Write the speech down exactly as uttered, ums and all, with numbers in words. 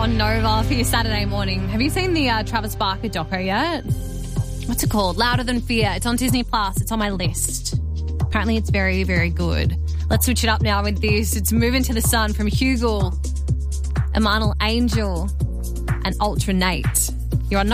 on Nova for your Saturday morning. Have you seen the uh, Travis Barker doco yet? What's it called? Louder Than Fear. It's on Disney Plus. It's on my list. Apparently it's very, very good. Let's switch it up now with this. It's Moving to the Sun from Hugel, Emanuel Angel and Ultra Nate. You're on